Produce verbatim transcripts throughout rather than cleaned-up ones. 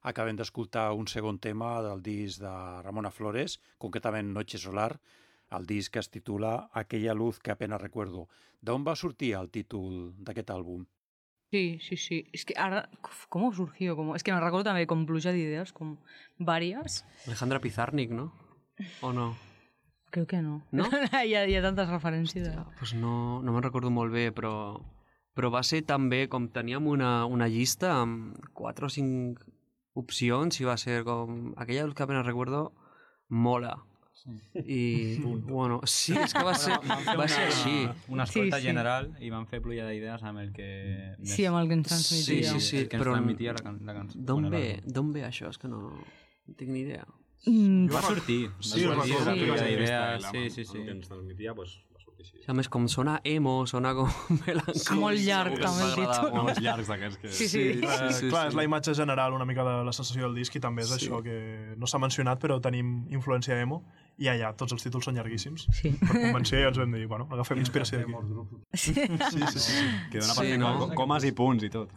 acabem d'escoltar un segon tema del disc de Ramona Flores, concretament Noche Solar, el disc que es titula Aquella luz que apenas recuerdo. D'on va sortir el títol d'aquest àlbum? Sí, sí, sí. Es que ahora, ¿cómo surgió? Como, es que me recuerdo también con pluja d'idees, com varias. Alejandra Pizarnik, ¿no? ¿O no? Creo que no. No? hi, ha, hi ha tantes referències. Hòstia, pues no, no me'n recordo molt bé, però, però va ser també, com teníem una, una llista amb quatre o cinc opcions, i va ser com... Aquella luz que apenas recuerdo mola. Sí. I, bueno, sí, és que va ser, va una, ser així. Una escolta sí, sí. general i van fer pluja d'idees amb el que... Sí, amb el que ens transmitia. Sí, sí, sí, el que ens però transmitia la, can la cançó. D'on ve, d'on ve això? És que no, no tinc ni idea. Mm, Va sortir, va Sí, sortir sí, la sí. pluja Sí, d'idees. Sí, sí, sí. El que ens sí. transmitia, doncs, va sortir així. A més, com sona emo, sona com melancòlic. Molt llarg, també, el títol. No, els llargs d'aquests que... Sí, sí. Eh, sí, clar, sí. és la imatge general una mica de la sensació del disc i també és Sí. això que no s'ha mencionat però tenim influència emo i ja, ja, tots els títols són llarguíssims. Sí. Per convenció ja ens vam dir, bueno, agafem inspiració d'aquí. Sí. Sí, sí, sí. Que dona Sí, per fer no? com- comes i punts i tot.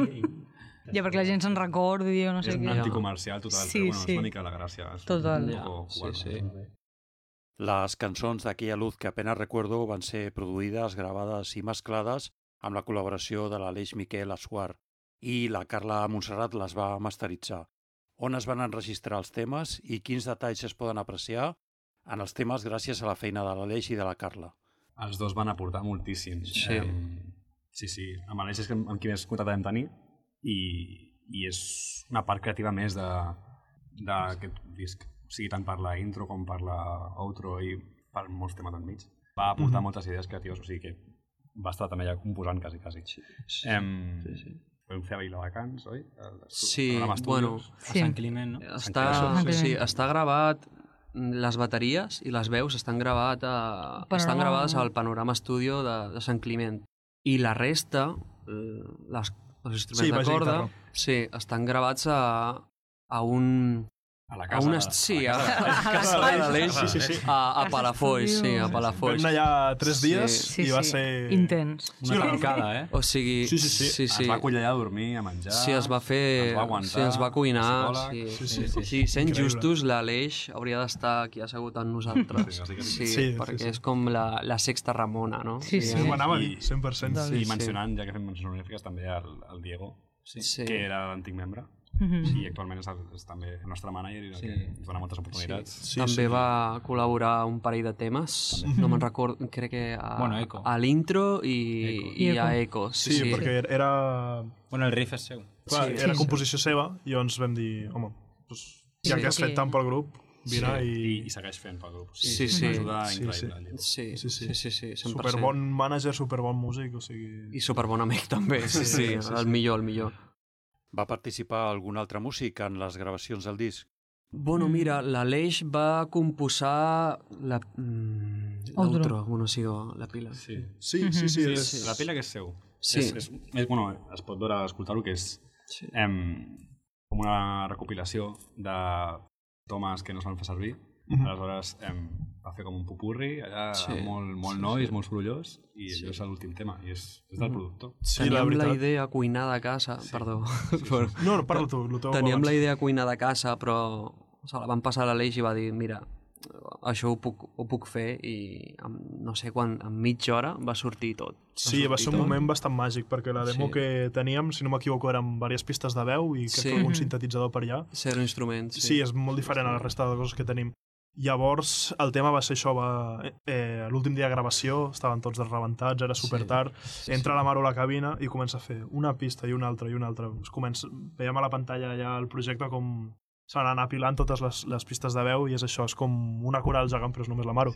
Ja, perquè la gent se'n recordi o no sé És un què. anticomercial total, Sí, però bueno, sí. és una mica la gràcia. És Total. un Ja, poco sí, jugar sí. con eso. Les cançons d'Aquella luz que apenas recuerdo van ser produïdes, gravades i mesclades amb la col·laboració de l'Aleix Miquel Assuar i la Carla Montserrat les va masteritzar. On es van enregistrar els temes i quins detalls es poden apreciar en els temes gràcies a la feina de l'Aleix i de la Carla? Els dos van aportar moltíssim. Sí. Em, sí, sí. Amb l'Aleix és amb amb qui més contacte vam tenir i, i és una part creativa més de- d'aquest disc. O sigui, tant per la intro com per la outro i per molts temes enmig. Va aportar Mhm. moltes idees creatives, o sigui que va estar també allà composant quasi, quasi. Sí, Em, sí, sí. Vam fer a Viladecans, oi? El- Sí, programa bueno, Estudios. Sí. A Sant Climent, no? Està, Sant Climent. sí, està gravat, les bateries i les veus estan, gravat a, Panorama. estan gravades al Panorama Studio de, de Sant Climent. I la resta, eh, les, els instruments Sí, de baix i corda, guitarra. sí, estan gravats a, a un... A la A casa. un de- est... Sí, a, a la a casa. la casa de l'Aleix, Sí, sí, sí. a, a Casa Palafolls, sí, Estudio. a Vam Palafolls. anar allà tres Sí. dies Sí, i va sí. ser... Intens. Una Sí, la- tancada, eh? O sigui, Sí, sí, sí. sí, sí. Es va acollir allà a dormir, a menjar... Sí, es va fer... Es va aguantar... sí, es va cuinar. psicòleg. Sí, Sí, sí, sí. sí, sí. Sent Increïble. justos, l'Aleix hauria d'estar aquí assegut amb nosaltres. Sí, bàsicament. Sí, Sí, perquè sí, sí. és com la, la sexta Ramona, no? Sí, sí. Ho anava a I- dir, cent per cent. Sí, I sí. mencionant, ja que fem mencions honorífiques, també al, al Diego, sí. Sí. que era l'antic membre, Mhm. i actualment és, el- és també el nostre manager i sí. que ens dona moltes oportunitats. Sí, També sí. va col·laborar un parell de temes, no me'n recordo, crec que a, Bueno, Eco. a l'intro i, I i a Eco. Eco. Sí, sí, perquè era... Bueno, el riff és seu. Clar, Sí, era sí. composició seva i llavors vam dir, home, doncs, ja Sí, que has sí. fet tant pel grup, vine I, i... I segueix fent pel grup. Sí, sí. Una ajuda Sí, increïble. sí. al Diego. Sí, Sí, sí, sí. sí, sí, cent per cent. Superbon mànager, superbon músic, o sigui... I superbon amic també, sí, sí, Sí, sí, el sí. millor, el millor. Va participar algun altre músic en les gravacions del disc? Bueno, mira, l'Aleix va composar la... Mm, Outro. l'outro, bueno, sí, o la pila. Sí. Sí, sí, sí. Sí, és... sí. La pila que és seu. Sí. És, és, és, bueno, es pot veure, escoltar-ho, que és Sí. em, com una recopilació de tomes que no es van fer servir. Mhm. Aleshores em, va fer com un pupurri, allà Sí. molt, molt Sí, nois, sí. molt sorollós, i allò és l'últim tema, i és, és del Mhm. productor. Sí, la Teníem la, veritat. idea cuinar de casa, perdó, però No, no, parla tu, el teu teníem abans. la idea cuinar de casa, però se la van passar a l'Aleix i va dir, mira, això ho puc, ho puc fer, i en, no sé quan, en mitja hora va sortir tot. Sí, va ser un tot. moment bastant màgic, perquè la demo Sí. que teníem, si no m'equivoco, eren diverses pistes de veu i crec Sí. que algun sintetitzador per allà. Zero instruments. Sí, és molt diferent a la resta de coses que tenim. Llavors, el tema va ser això, va, eh, l'últim dia de gravació, estaven tots desrebentats, era super tard, Sí, entra la Maro a la cabina i comença a fer una pista i una altra i una altra. Es comença, veiem a la pantalla allà el projecte com se van anar apilant totes les, les pistes de veu i és això, és com una coral gegant, però és només la Maro.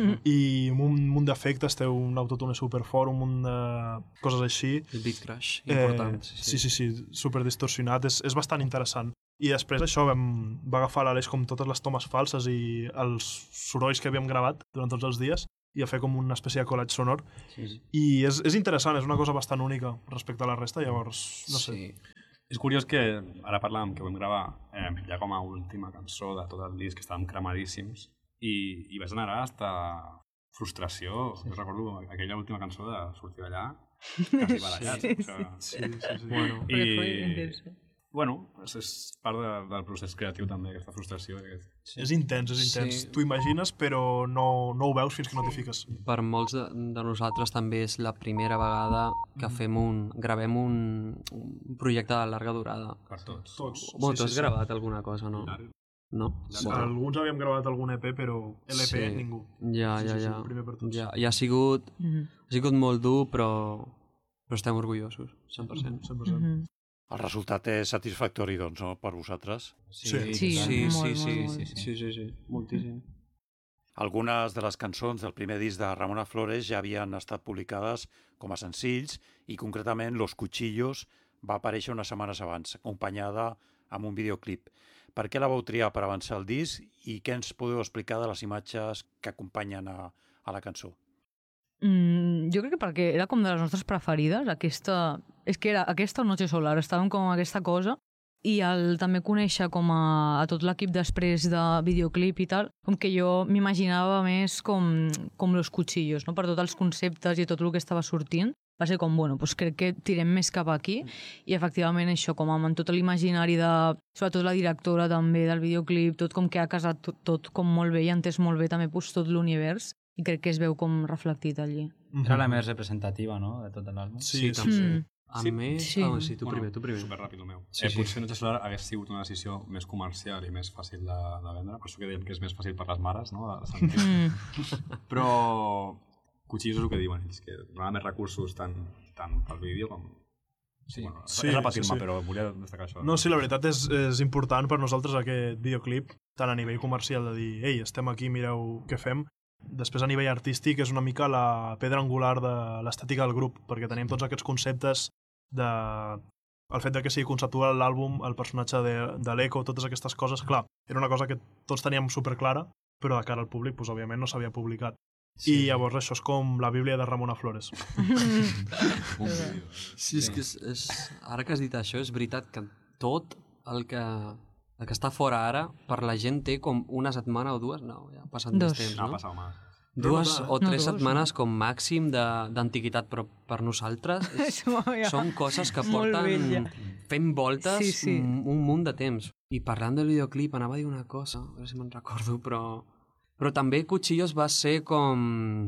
I amb un munt d'efectes, té un autotune superfort, un munt de coses així. El beat crash, important. Eh, sí, sí, sí, super distorsionat, és, és bastant interessant. I després això vam, va agafar l'Aleix com totes les tomes falses i els sorolls que havíem gravat durant tots els dies i a fer com una espècie de collage sonor. Sí, sí. I és, és interessant, és una cosa bastant única respecte a la resta, llavors, no sé. Sí. És curiós que, ara parlàvem que vam gravar eh, ja com a última cançó de tot el disc, que estàvem cremadíssims, i, i va generar hasta frustració. Sí. Jo recordo aquella última cançó de sortir d'allà, quasi barallats. Sí, o sigui, Sí, sí, sí. Bueno, Perquè fue intenso. Bueno, és, és part de, del procés creatiu també, aquesta frustració. Aquest... Sí. És intens, és intens. Sí. Tu imagines, però no, no ho veus fins que no t'hi fiques. Per molts de, de nosaltres també és la primera vegada que fem un, gravem un, un projecte de llarga durada. Per tots. Tots. Bueno, Sí, tu sí, has sí. gravat alguna cosa, no? Llarg. No? Sí. Alguns havíem gravat algun E P, però L P Sí. ningú. Ja, Sí, ja, sí, sí, ja. el primer per tots. Ja, ja ha sigut, Mhm. ha sigut molt dur, però, però estem orgullosos, cent per cent. cent per cent. Mhm. El resultat és satisfactori, doncs, no?, per vosaltres. Sí. Sí, sí, molt, sí, molt, sí, molt, sí, sí, sí, sí, moltíssim. Algunes de les cançons del primer disc de Ramona Flores ja havien estat publicades com a senzills i concretament Los Cuchillos va aparèixer unes setmanes abans, acompanyada amb un videoclip. Per què la vau triar per avançar el disc i què ens podeu explicar de les imatges que acompanyen a, a la cançó? Mm, jo crec que perquè era com de les nostres preferides, aquesta... És que era aquesta o Noche Solar, estàvem com amb aquesta cosa, i el també conèixer com a, a tot l'equip després de videoclip i tal, com que jo m'imaginava més com, com Los Cuchillos, no? Per tots els conceptes i tot el que estava sortint, va ser com, bueno, doncs crec que tirem més cap aquí, i efectivament això, com amb tot l'imaginari de... Sobretot la directora també del videoclip, tot com que ha casat tot, tot com molt bé i ha entès molt bé també doncs, tot l'univers, i crec que es veu com reflectit allí. Era la més representativa, no?, de tot l'àlbum. Sí, sí, també. Mm. A Sí. més... Sí. Ah, sí, tu Bueno, primer, tu primer. Superràpid el meu. Sí, eh, sí. Potser Noche Solar hagués sigut una decisió més comercial i més fàcil de, de vendre, per això que dèiem que és més fàcil per les mares, no?, de sentir. Mm. Però Cuchillos és el que diuen ells, que donava més recursos tant, tant pel vídeo com... Sí, bueno, Sí, és repetir-me, sí, sí. però volia destacar això. No, sí, la veritat és, és important per nosaltres aquest videoclip, tant a nivell comercial de dir, ei, estem aquí, mireu què fem. Després a nivell artístic és una mica la pedra angular de l'estètica del grup, perquè tenim tots aquests conceptes de... el fet de que sigui conceptual l'àlbum, el personatge de, de l'Eco, totes aquestes coses, clar, era una cosa que tots teníem superclara, però de cara al públic, doncs, òbviament, no s'havia publicat. Sí. I llavors això és com la Bíblia de Ramona Flores. Un vídeo. Sí, és que és, és, ara que has dit això, és veritat que tot el que, el que està fora ara, per la gent té com una setmana o dues, no, ja ha passat Dos. més temps, No ha no? passat mal. Dues No, o no, tres dos, setmanes com màxim de- d'antiguitat, però per nosaltres és, són coses que Molt porten vella. fent voltes Sí, sí. Un, un munt de temps. I parlant del videoclip, anava a dir una cosa, a veure si me'n recordo, però... Però també Cuchillos va ser com...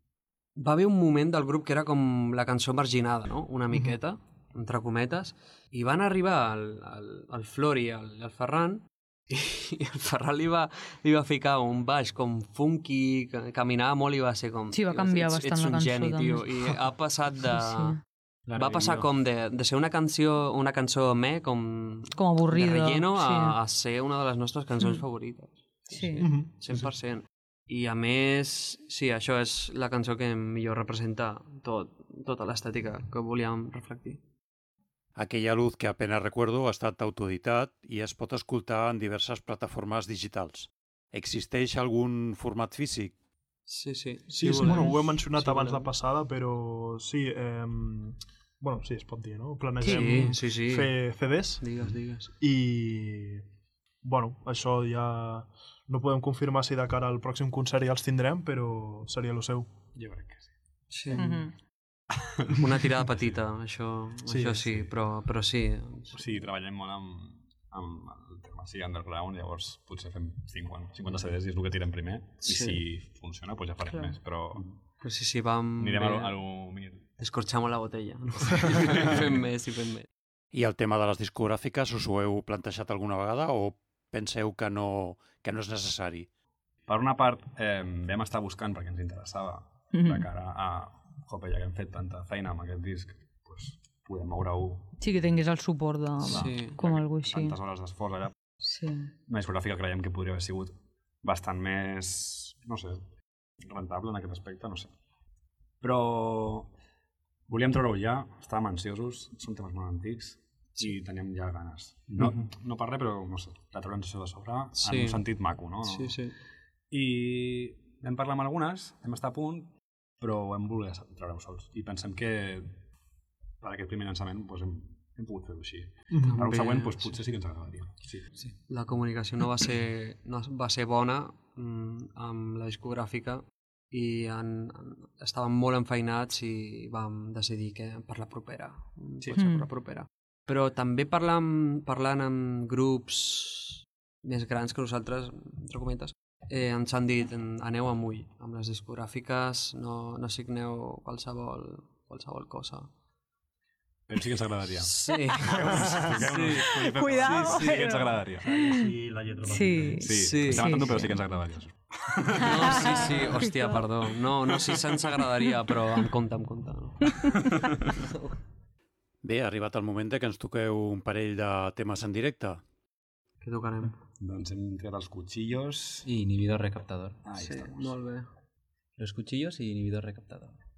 Va haver un moment del grup que era com la cançó marginada, no?, una miqueta, entre cometes, i van arribar el, el, el Flor i el, el Ferran, i el Ferran li va, li va ficar un baix com funky, que caminava molt i va ser com... Sí, va canviar ets, bastant ets la un cançó, geni, tio, també. i ha passat de... Sí. La Va passar rebel·lió. com de, de ser una canció, una cançó me, com... Com avorrida. De relleno, sí. a, a ser una de les nostres cançons Mm. favorites. Sí. Mhm. cent per cent. I a més, sí, això és la cançó que millor representa tot, tota l'estètica que volíem reflectir. Aquella luz que apenas recuerdo ha estat autoeditat i es pot escoltar en diverses plataformes digitals. Existeix algun format físic? Sí, sí. Sí, sí, volem. bueno, ho he mencionat Si abans volem. de passada, però sí, eh, bueno, sí, es pot dir, no? Planegem Sí, sí, sí. fer C Ds Digues, digues. i, bueno, això ja no podem confirmar si de cara al pròxim concert ja els tindrem, però seria el seu. Jo crec que sí. Sí. Mhm. Una tirada petita, això Sí, sí, això sí, sí. Però, però sí. O sigui, treballem molt amb, amb el tema sí, underground, llavors potser fem cinquanta, cinquanta C Ds i és el que tirem primer, Sí. i si funciona, doncs ja farem Clar. més, però Però sí, sí, vam... anirem a lo, bé. a lo mil. Escorxamos la botella. No? fem més i fem més. I el tema de les discogràfiques us ho heu plantejat alguna vegada o penseu que no, que no és necessari? Per una part, eh, vam estar buscant perquè ens interessava de Mhm. cara a jope, ja que hem fet tanta feina amb aquest disc, doncs podem moure-ho Sí, que tingués el suport de... Sí. Com algú així. tantes hores d'esforç allà. Sí. Una discogràfica creiem que podria haver sigut bastant més, no sé, rentable en aquest aspecte, no sé. Però volíem treure-ho ja, estàvem ansiosos, són temes molt antics i teníem ja ganes. No, Mhm. no per res, però no sé, de treure'ns això de sobre Sí. en un sentit maco, no? Sí, sí. I vam parlar amb algunes, vam estar a punt, però ho hem voler treure-ho sols. I pensem que per aquest primer llançament doncs hem, hem pogut fer-ho així. Mhm. Per un Bé, següent doncs, sí. potser sí que ens agradaria. Sí. Sí. La comunicació no va ser, no va ser bona mm, amb la discogràfica i en, en, estàvem molt enfeinats i vam decidir que per la propera, Sí. potser Mm. per la propera. Però també parlant, parlant amb grups més grans que nosaltres, entre cometes, eh, ens han dit aneu amb ull, amb les discogràfiques no, no signeu qualsevol, qualsevol cosa. Però sí que ens agradaria. Sí. sí. Cuidado. Sí, sí que ens agradaria. Sí, la lletra Sí. Sí, Sí. estem Sí, sí, però sí. sí que ens agradaria. No, sí, sí, hòstia, perdó. No, no, sí, se'ns agradaria, però amb compte, amb compte. No? Bé, ha arribat el moment de que ens toqueu un parell de temes en directe. Què tocarem? Doncs hem triat els cuchillos. Y inhibidor recaptador. Ahí Sí, estamos. molt bé. Los cuchillos y inhibidor recaptador.